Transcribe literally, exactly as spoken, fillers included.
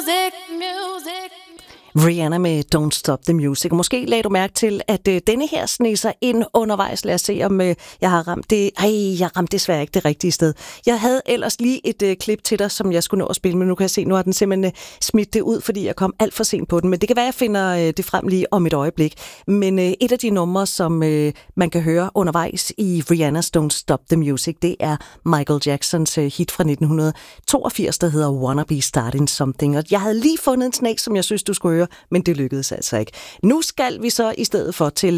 Rihanna med Don't Stop the Music. Måske lagde du mærke til, at øh, denne her sneser ind undervejs. Lad os se, om øh, jeg har ramt det. Ej, jeg ramte desværre ikke det rigtige sted. Jeg havde ellers lige et øh, klip til dig, som jeg skulle nå at spille, men nu kan jeg se, nu har den simpelthen øh, smidt det ud, fordi jeg kom alt for sent på den. Men det kan være, at jeg finder øh, det frem lige om et øjeblik. Men øh, et af de numre, som øh, man kan høre undervejs i Rihannas Don't Stop the Music, det er Michael Jacksons øh, hit fra nitten toogfirs, der hedder Wanna Be Starting Something. Og jeg havde lige fundet en snak, som jeg synes, du skulle høre, men det lykkedes altså ikke. Nu skal vi så i stedet for til